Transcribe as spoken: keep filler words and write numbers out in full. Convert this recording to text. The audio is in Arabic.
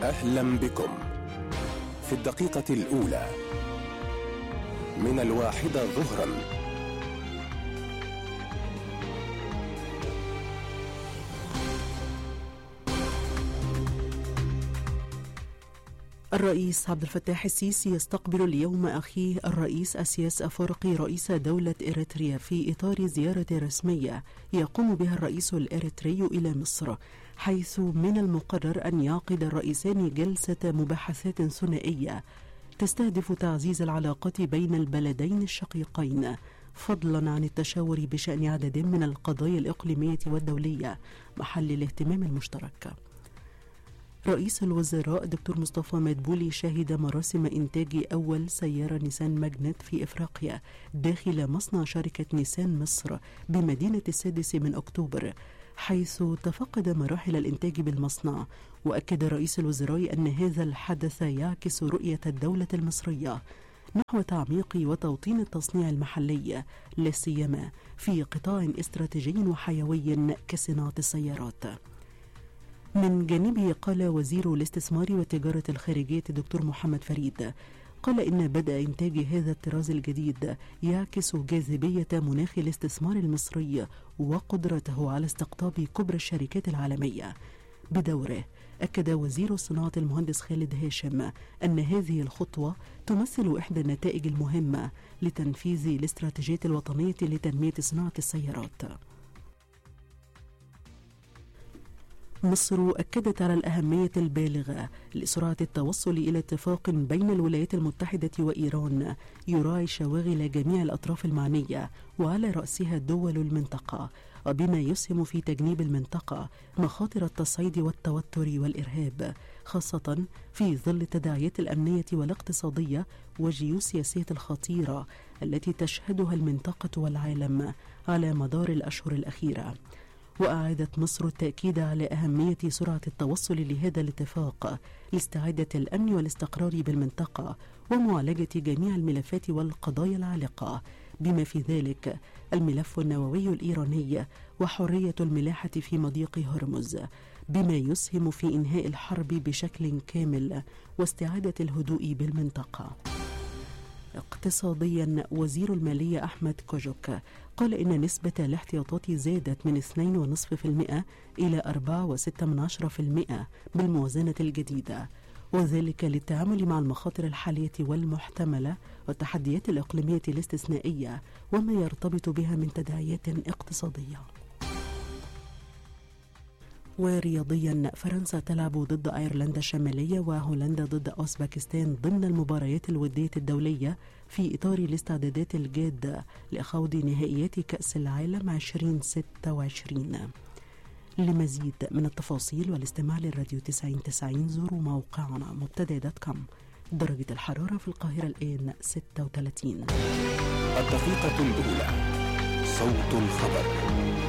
أهلا بكم في الدقيقة الأولى من الواحدة ظهرا. الرئيس عبد الفتاح السيسي يستقبل اليوم أخيه الرئيس أسياس أفورقي رئيس دولة إريتريا في إطار زيارة رسمية يقوم بها الرئيس الإريتري إلى مصر، حيث من المقرر أن يعقد الرئيسان جلسة مباحثات ثنائية تستهدف تعزيز العلاقات بين البلدين الشقيقين، فضلا عن التشاور بشأن عدد من القضايا الإقليمية والدولية محل الاهتمام المشترك. رئيس الوزراء دكتور مصطفى مدبولي شهد مراسم إنتاج أول سيارة نيسان ماجنت في إفريقيا داخل مصنع شركة نيسان مصر بمدينة السادس من أكتوبر، حيث تفقد مراحل الإنتاج بالمصنع. وأكد رئيس الوزراء أن هذا الحدث يعكس رؤية الدولة المصرية نحو تعميق وتوطين التصنيع المحلي، لا سيما في قطاع استراتيجي وحيوي كصناعة السيارات. من جانبه قال وزير الاستثمار والتجارة الخارجية الدكتور محمد فريد قال إن بدء إنتاج هذا الطراز الجديد يعكس جاذبية مناخ الاستثمار المصري وقدرته على استقطاب كبرى الشركات العالمية. بدوره أكد وزير الصناعة المهندس خالد هاشم أن هذه الخطوة تمثل إحدى النتائج المهمة لتنفيذ الاستراتيجية الوطنية لتنمية صناعة السيارات. مصر أكدت على الأهمية البالغة لسرعة التوصل إلى اتفاق بين الولايات المتحدة وإيران يراعي شواغل جميع الأطراف المعنية وعلى رأسها دول المنطقة، وبما يسهم في تجنيب المنطقة مخاطر التصعيد والتوتر والإرهاب، خاصة في ظل التداعيات الأمنية والاقتصادية والجيوسياسية الخطيرة التي تشهدها المنطقة والعالم على مدار الأشهر الأخيرة. وأعادت مصر التأكيد على أهمية سرعة التوصل لهذا الاتفاق لاستعادة الأمن والاستقرار بالمنطقة ومعالجة جميع الملفات والقضايا العالقة، بما في ذلك الملف النووي الإيراني وحرية الملاحة في مضيق هرمز، بما يسهم في إنهاء الحرب بشكل كامل واستعادة الهدوء بالمنطقة. اقتصاديا، وزير المالية أحمد كوجوك قال إن نسبة الاحتياطات زادت من اثنين فاصلة خمسة بالمئة إلى أربعة فاصلة ستة بالمئة بالموازنة الجديدة، وذلك للتعامل مع المخاطر الحالية والمحتملة والتحديات الإقليمية الاستثنائية وما يرتبط بها من تداعيات اقتصادية. ورياضيا، فرنسا تلعب ضد أيرلندا الشمالية وهولندا ضد أوزبكستان ضمن المباريات الودية الدولية في إطار الاستعدادات الجادة لخوض نهائيات كأس العالم ألفين وستة وعشرين. لمزيد من التفاصيل والاستماع للراديو تسعين تسعين زوروا موقعنا مبتدأ دوت كوم. درجة الحرارة في القاهرة الآن ستة وثلاثين. الدقيقة الأولى، صوت الخبر.